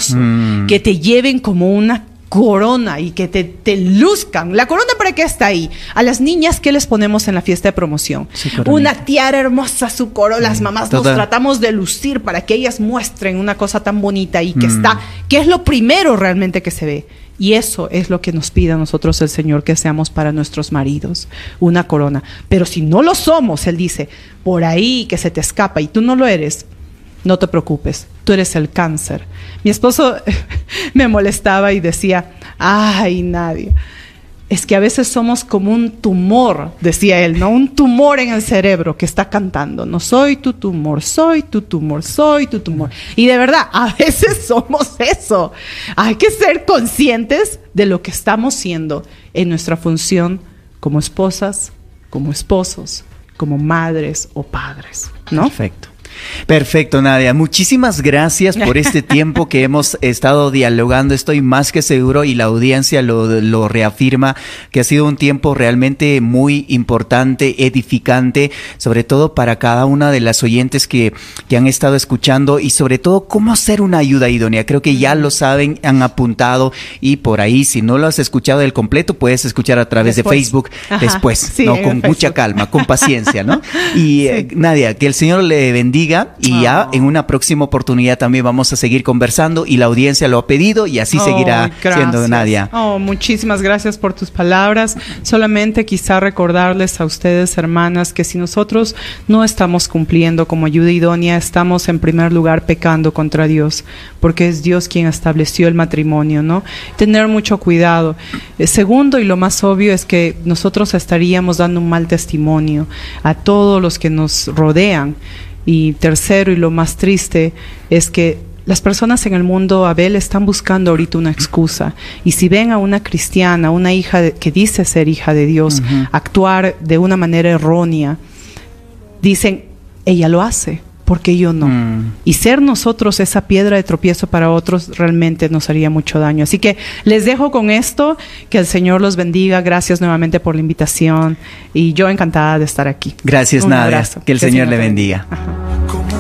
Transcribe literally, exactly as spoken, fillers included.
hermoso, mm. que te lleven como una corona y que te, te luzcan. ¿La corona para qué está ahí? A las niñas, ¿qué les ponemos en la fiesta de promoción? Sí, una tiara hermosa, su corona. Las mamás Toda. nos tratamos de lucir para que ellas muestren una cosa tan bonita y que mm. está, que es lo primero realmente que se ve. Y eso es lo que nos pide a nosotros el Señor, que seamos para nuestros maridos, una corona. Pero si no lo somos, Él dice, por ahí que se te escapa y tú no lo eres, no te preocupes, tú eres el cáncer. Mi esposo me molestaba y decía, ay, Nadia, es que a veces somos como un tumor, decía él, ¿no? Un tumor en el cerebro que está cantando, no soy tu tumor, soy tu tumor, soy tu tumor. Y de verdad, a veces somos eso. Hay que ser conscientes de lo que estamos siendo en nuestra función como esposas, como esposos, como madres o padres, ¿no? Perfecto. Perfecto, Nadia. Muchísimas gracias por este tiempo que hemos estado dialogando. Estoy más que seguro y la audiencia lo, lo reafirma, que ha sido un tiempo realmente muy importante, edificante, sobre todo para cada una de las oyentes que, que han estado escuchando y sobre todo cómo hacer una ayuda idónea. Creo que ya lo saben, han apuntado y por ahí, si no lo has escuchado del completo, puedes escuchar a través después. de Facebook Ajá, después, sí, ¿no? Con mucha Facebook. calma, con paciencia, ¿no? Y sí. eh, Nadia, que el Señor le bendiga. Y ya oh. en una próxima oportunidad también vamos a seguir conversando y la audiencia lo ha pedido y así oh, seguirá gracias. siendo, Nadia. Oh, muchísimas gracias por tus palabras. Solamente quizá recordarles a ustedes, hermanas, que si nosotros no estamos cumpliendo como ayuda idónea, estamos en primer lugar pecando contra Dios, porque es Dios quien estableció el matrimonio, ¿no? Tener mucho cuidado. Eh, segundo, y lo más obvio, es que nosotros estaríamos dando un mal testimonio a todos los que nos rodean. Y tercero, y lo más triste, es que las personas en el mundo, Abel, están buscando ahorita una excusa. Y si ven a una cristiana, una hija de, que dice ser hija de Dios, uh-huh. actuar de una manera errónea, dicen, ella lo hace, ¿por qué yo no? Mm. Y ser nosotros esa piedra de tropiezo para otros realmente nos haría mucho daño. Así que les dejo con esto, que el Señor los bendiga. Gracias nuevamente por la invitación y yo encantada de estar aquí. Gracias, Nadia. Que el Señor le bendiga. Ajá.